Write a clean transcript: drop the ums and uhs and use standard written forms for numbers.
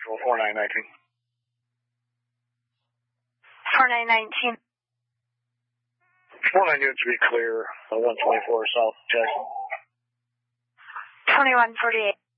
actual 4919. 4919. 49 units to be clear, 124 South Jackson. 2148.